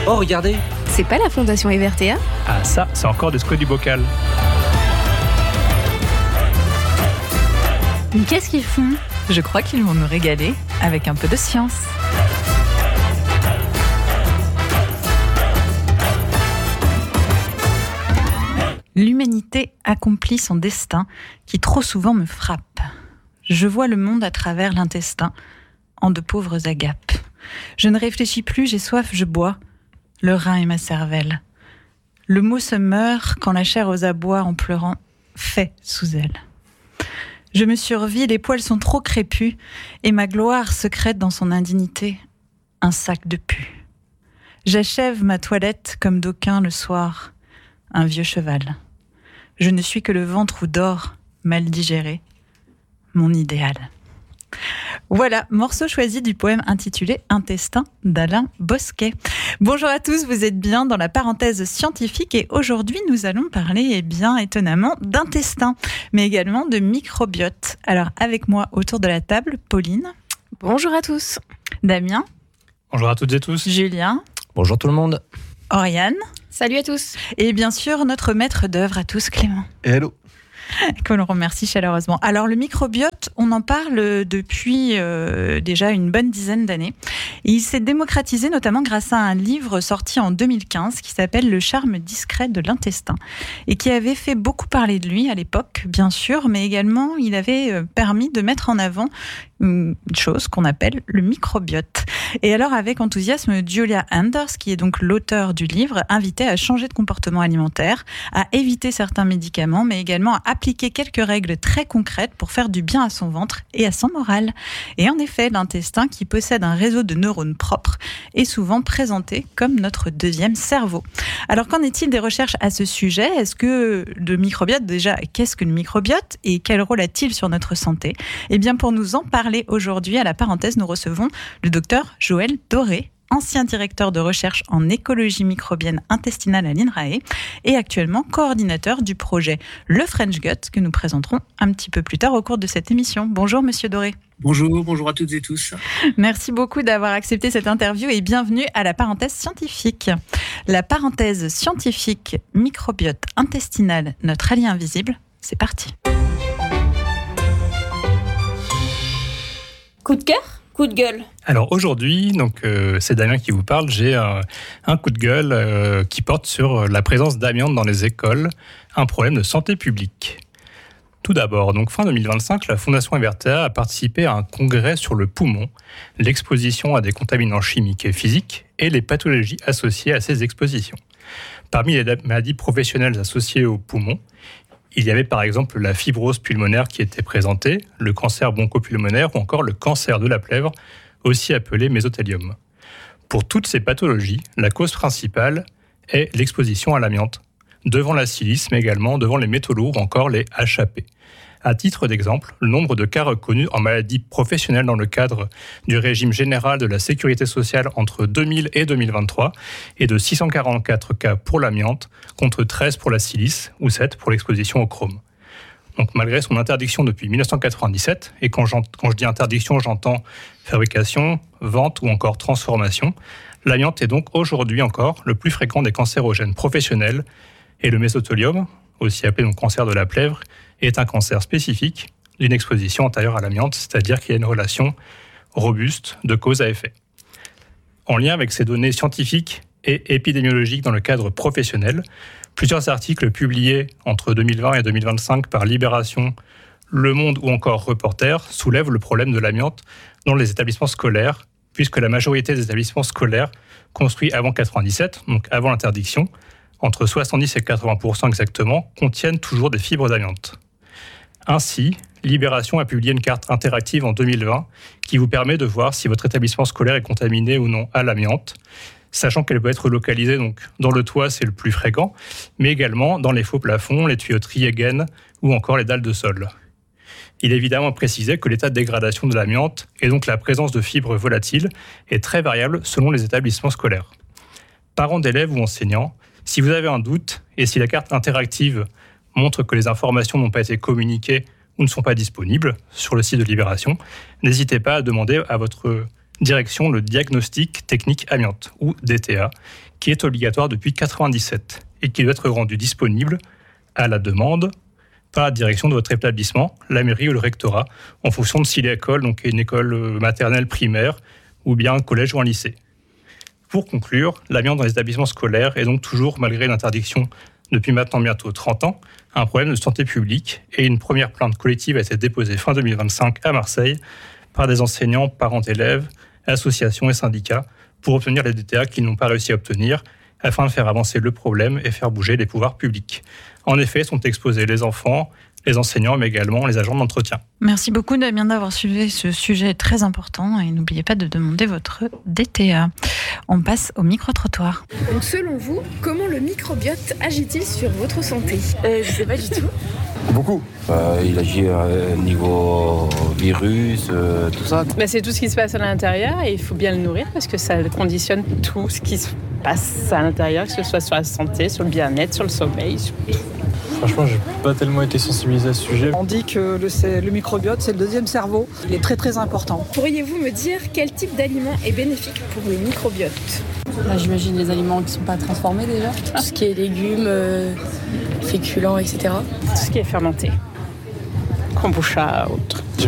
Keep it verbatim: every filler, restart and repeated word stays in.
Oh, regardez! C'est pas la Fondation Evertea? Ah ça, c'est encore des scots du bocal. Mais qu'est-ce qu'ils font? Je crois qu'ils vont nous régaler avec un peu de science. L'humanité accomplit son destin qui trop souvent me frappe. Je vois le monde à travers l'intestin, en de pauvres agapes. Je ne réfléchis plus, j'ai soif, je bois. Le rein est ma cervelle. Le mot se meurt quand la chair aux abois en pleurant fait sous elle. Je me survis, les poils sont trop crépus, et ma gloire secrète dans son indignité un sac de pu. J'achève ma toilette comme d'aucuns le soir, un vieux cheval. Je ne suis que le ventre où dort, mal digéré, mon idéal. Voilà, morceau choisi du poème intitulé Intestin d'Alain Bosquet. Bonjour à tous, vous êtes bien dans la parenthèse scientifique et aujourd'hui nous allons parler, eh bien étonnamment, d'intestin, mais également de microbiote. Alors avec moi autour de la table, Pauline. Bonjour à tous. Damien. Bonjour à toutes et tous. Julien. Bonjour tout le monde. Oriane. Salut à tous. Et bien sûr notre maître d'œuvre à tous, Clément. Hello. Que l'on remercie chaleureusement. Alors le microbiote, on en parle depuis euh, déjà une bonne dizaine d'années. Et il s'est démocratisé notamment grâce à un livre sorti en deux mille quinze qui s'appelle Le charme discret de l'intestin et qui avait fait beaucoup parler de lui à l'époque, bien sûr, mais également il avait permis de mettre en avant une chose qu'on appelle le microbiote. Et alors avec enthousiasme, Julia Anders, qui est donc l'auteur du livre, invitait à changer de comportement alimentaire, à éviter certains médicaments, mais également à appliquer quelques règles très concrètes pour faire du bien à son ventre et à son moral. Et en effet, l'intestin, qui possède un réseau de neurones propres, est souvent présenté comme notre deuxième cerveau. Alors qu'en est-il des recherches à ce sujet? Est-ce que le microbiote, déjà, qu'est-ce que le microbiote et quel rôle a-t-il sur notre santé? Eh bien, pour nous en parler aujourd'hui, à la parenthèse, nous recevons le docteur Joël Doré, ancien directeur de recherche en écologie microbienne intestinale à l'INRAE et actuellement coordinateur du projet Le French Gut que nous présenterons un petit peu plus tard au cours de cette émission. Bonjour Monsieur Doré. Bonjour, bonjour à toutes et tous. Merci beaucoup d'avoir accepté cette interview et bienvenue à la parenthèse scientifique. La parenthèse scientifique microbiote intestinal, notre allié invisible, c'est parti. Coup de cœur ? Coup de gueule. Alors aujourd'hui, donc euh, c'est Damien qui vous parle. J'ai euh, un coup de gueule euh, qui porte sur la présence d'amiante dans les écoles, un problème de santé publique. Tout d'abord, donc fin deux mille vingt-cinq, la Fondation Evertea a participé à un congrès sur le poumon, l'exposition à des contaminants chimiques et physiques et les pathologies associées à ces expositions. Parmi les maladies professionnelles associées au poumon, il y avait par exemple la fibrose pulmonaire qui était présentée, le cancer bronchopulmonaire ou encore le cancer de la plèvre, aussi appelé mésothéliome. Pour toutes ces pathologies, la cause principale est l'exposition à l'amiante, devant la silice, mais également devant les métaux lourds ou encore les H A P. À titre d'exemple, le nombre de cas reconnus en maladies professionnelles dans le cadre du régime général de la sécurité sociale entre deux mille et deux mille vingt-trois est de six cent quarante-quatre cas pour l'amiante, contre treize pour la silice ou sept pour l'exposition au chrome. Donc malgré son interdiction depuis dix-neuf cent quatre-vingt-dix-sept, et quand, quand je dis interdiction, j'entends fabrication, vente ou encore transformation, l'amiante est donc aujourd'hui encore le plus fréquent des cancérogènes professionnels et le mésothéliome, aussi appelé donc cancer de la plèvre, est un cancer spécifique d'une exposition antérieure à l'amiante, c'est-à-dire qu'il y a une relation robuste de cause à effet. En lien avec ces données scientifiques et épidémiologiques dans le cadre professionnel, plusieurs articles publiés entre deux mille vingt et deux mille vingt-cinq par Libération, Le Monde ou encore Reporter soulèvent le problème de l'amiante dans les établissements scolaires, puisque la majorité des établissements scolaires construits avant quatre-vingt-dix-sept, donc avant l'interdiction, entre soixante-dix et quatre-vingts pour cent exactement, contiennent toujours des fibres d'amiante. Ainsi, Libération a publié une carte interactive en deux mille vingt qui vous permet de voir si votre établissement scolaire est contaminé ou non à l'amiante, sachant qu'elle peut être localisée donc dans le toit, c'est le plus fréquent, mais également dans les faux plafonds, les tuyauteries et gaines ou encore les dalles de sol. Il est évidemment précisé que l'état de dégradation de l'amiante et donc la présence de fibres volatiles est très variable selon les établissements scolaires. Parents d'élèves ou enseignants, si vous avez un doute et si la carte interactive montre que les informations n'ont pas été communiquées ou ne sont pas disponibles sur le site de Libération, n'hésitez pas à demander à votre direction le diagnostic technique amiante, ou D T A, qui est obligatoire depuis mille neuf cent quatre-vingt-dix-sept et qui doit être rendu disponible à la demande par la direction de votre établissement, la mairie ou le rectorat, en fonction de si l'école donc est une école maternelle primaire ou bien un collège ou un lycée. Pour conclure, l'amiante dans les établissements scolaires est donc toujours, malgré l'interdiction depuis maintenant bientôt trente ans, un problème de santé publique et une première plainte collective a été déposée fin deux mille vingt-cinq à Marseille par des enseignants, parents d'élèves, associations et syndicats pour obtenir les D T A qu'ils n'ont pas réussi à obtenir afin de faire avancer le problème et faire bouger les pouvoirs publics. En effet, sont exposés les enfants, les enseignants, mais également les agents d'entretien. Merci beaucoup Damien d'avoir suivi ce sujet très important et n'oubliez pas de demander votre D T A. On passe au micro-trottoir. Donc selon vous, comment le microbiote agit-il sur votre santé ? euh, Je ne sais pas du tout. Beaucoup. Euh, il agit au niveau virus, euh, tout ça. Bah, c'est tout ce qui se passe à l'intérieur et il faut bien le nourrir parce que ça conditionne tout ce qui se passe à l'intérieur, que ce soit sur la santé, sur le bien-être, sur le sommeil, sur tout. Franchement, j'ai pas tellement été sensibilisé à ce sujet. On dit que le, le microbiote, c'est le deuxième cerveau. Il est très très important. Pourriez-vous me dire quel type d'aliment est bénéfique pour le microbiote ? Bah, j'imagine les aliments qui ne sont pas transformés déjà. Tout ce qui est légumes, euh, féculents, et cetera. Tout ce qui est fermenté. Kombucha, autre. Je